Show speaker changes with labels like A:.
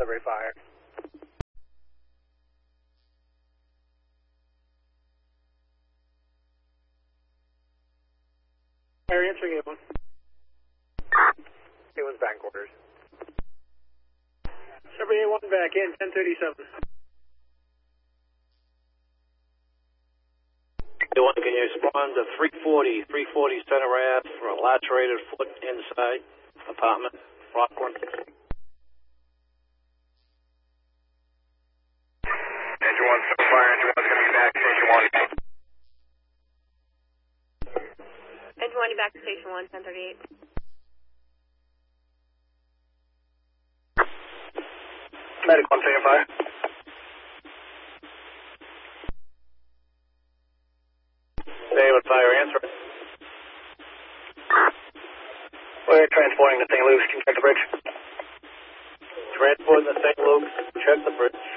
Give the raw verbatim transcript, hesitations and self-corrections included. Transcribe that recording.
A: Delivery fire. Fire answering A one. A one's back quarters. Discovery A one back in, ten thirty-seven.
B: A one, can you respond to three forty, three forty Center Ave for a lacerated foot inside apartment, Rockland?
C: Engine one, so fire, engine one's going to be back, station one.
D: Engine one, back to station one, ten thirty-eight.
C: Medic one, taking fire.
B: David, fire answer.
C: We're transporting to Saint Luke's. Can you check the bridge?
B: Transporting to Saint Luke's, check the bridge.